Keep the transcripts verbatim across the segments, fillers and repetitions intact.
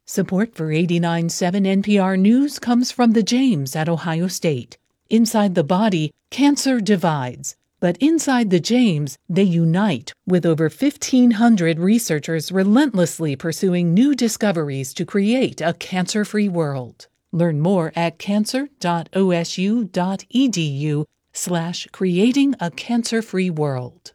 Support for eighty-nine point seven N P R News comes from the James at Ohio State. Inside the body, cancer divides. But inside the James, they unite, with over fifteen hundred researchers relentlessly pursuing new discoveries to create a cancer-free world. Learn more at cancer.osu.edu slash creating a cancer-free world.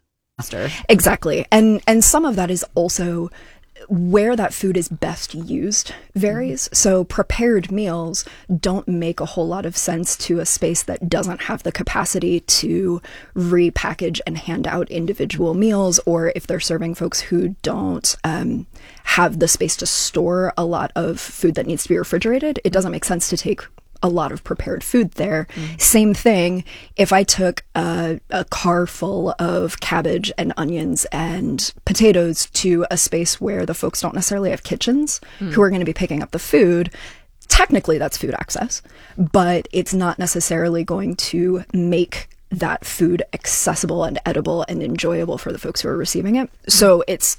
Exactly. And and some of that is also where that food is best used varies. Mm-hmm. So prepared meals don't make a whole lot of sense to a space that doesn't have the capacity to repackage and hand out individual meals, or if they're serving folks who don't um, have the space to store a lot of food that needs to be refrigerated, it doesn't make sense to take a lot of prepared food there. Mm. Same thing, if I took a, a car full of cabbage and onions and potatoes to a space where the folks don't necessarily have kitchens mm. who are going to be picking up the food, technically that's food access, but it's not necessarily going to make that food accessible and edible and enjoyable for the folks who are receiving it. Mm. So it's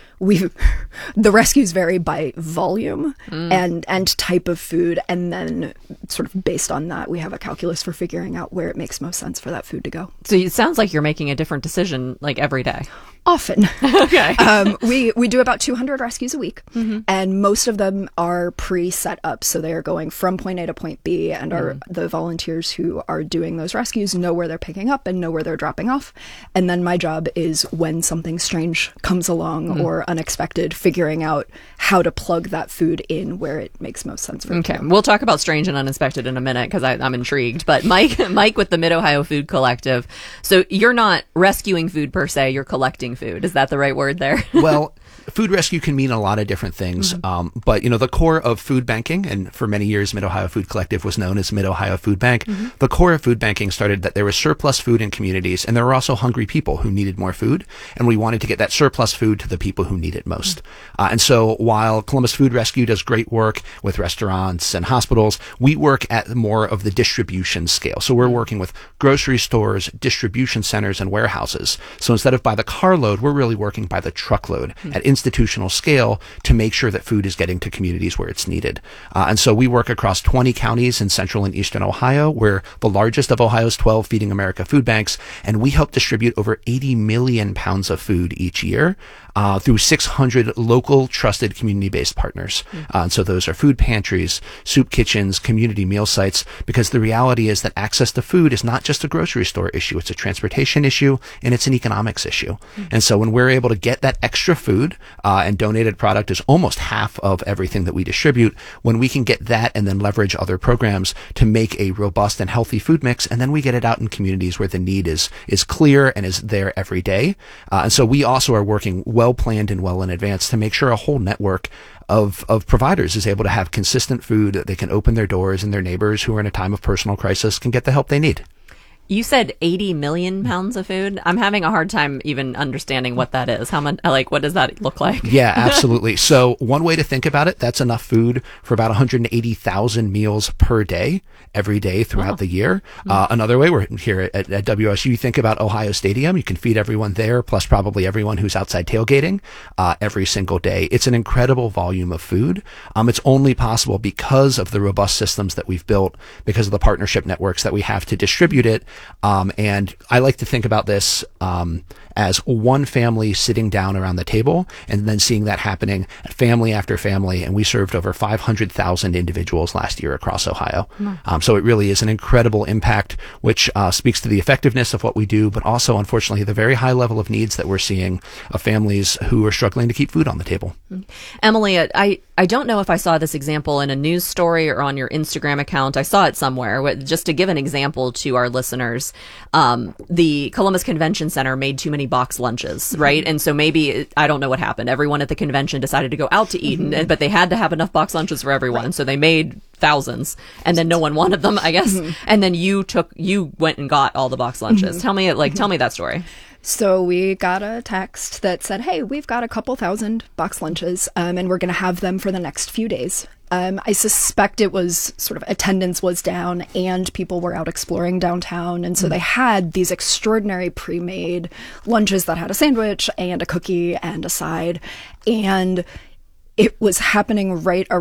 we the rescues vary by volume mm. and and type of food, and then sort of based on that we have a calculus for figuring out where it makes most sense for that food to go. So it sounds like you're making a different decision like every day. Often. Okay. um, we, we do about two hundred rescues a week, mm-hmm. and most of them are pre-set up. So they are going from point A to point B, and mm. our, the volunteers who are doing those rescues know where they're picking up and know where they're dropping off. And then my job is, when something strange comes along mm. or unexpected, figuring out how to plug that food in where it makes most sense for Okay. them. We'll talk about strange and unexpected in a minute because I'm intrigued. But Mike, Mike with the Mid-Ohio Food Collective. So you're not rescuing food per se, you're collecting food. Is that the right word there? Well, food rescue can mean a lot of different things. Mm-hmm. Um, but, you know, the core of food banking, and for many years, Mid-Ohio Food Collective was known as Mid-Ohio Food Bank. Mm-hmm. The core of food banking started that there was surplus food in communities, and there were also hungry people who needed more food. And we wanted to get that surplus food to the people who need it most. Mm-hmm. Uh, and so while Columbus Food Rescue does great work with restaurants and hospitals, we work at more of the distribution scale. So we're working with grocery stores, distribution centers, and warehouses. So instead of by the carload, we're really working by the truckload mm-hmm. at institutional scale to make sure that food is getting to communities where it's needed. Uh, and so we work across twenty counties in central and eastern Ohio. We're the largest of Ohio's twelve Feeding America food banks, and we help distribute over eighty million pounds of food each year uh, through six hundred local, trusted, community-based partners. Mm-hmm. Uh, and so those are food pantries, soup kitchens, community meal sites, because the reality is that access to food is not just a grocery store issue. It's a transportation issue, and it's an economics issue. Mm-hmm. And so when we're able to get that extra food, uh, and donated product is almost half of everything that we distribute, when we can get that and then leverage other programs to make a robust and healthy food mix, and then we get it out in communities where the need is is clear and is there every day. Uh, and so we also are working well planned and well in advance to make sure a whole network of of providers is able to have consistent food, that they can open their doors, and their neighbors who are in a time of personal crisis can get the help they need. You said eighty million pounds of food. I'm having a hard time even understanding what that is. How much, like, what does that look like? Yeah, absolutely. So one way to think about it, that's enough food for about one hundred eighty thousand meals per day, every day throughout oh. the year. Mm-hmm. Uh, another way, we're here at, at W S U, you think about Ohio Stadium. You can feed everyone there, plus probably everyone who's outside tailgating uh, every single day. It's an incredible volume of food. Um, it's only possible because of the robust systems that we've built, because of the partnership networks that we have to distribute it. Um, and I like to think about this um, as one family sitting down around the table and then seeing that happening family after family. And we served over five hundred thousand individuals last year across Ohio. Mm. Um, so it really is an incredible impact, which uh, speaks to the effectiveness of what we do, but also, unfortunately, the very high level of needs that we're seeing of families who are struggling to keep food on the table. Mm. Emily, I, I don't know if I saw this example in a news story or on your Instagram account. I saw it somewhere. Just to give an example to our listeners, um, the Columbus Convention Center made too many box lunches, right? Mm-hmm. And so maybe, I don't know what happened. Everyone at the convention decided to go out to eat, mm-hmm. and, but they had to have enough box lunches for everyone. Right. So they made thousands, and then no one wanted them, I guess. Mm-hmm. And then you took, you went and got all the box lunches. Mm-hmm. Tell me, like, mm-hmm. tell me that story. So we got a text that said, hey, we've got a couple thousand box lunches, um, and we're going to have them for the next few days. Um, I suspect it was sort of attendance was down and people were out exploring downtown. And so mm. they had these extraordinary pre-made lunches that had a sandwich and a cookie and a side. And it was happening right around